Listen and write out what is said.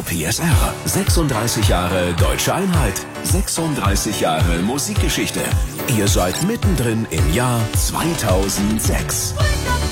PSR. 36 Jahre Deutsche Einheit. 36 Jahre Musikgeschichte. Ihr seid mittendrin im Jahr 2006.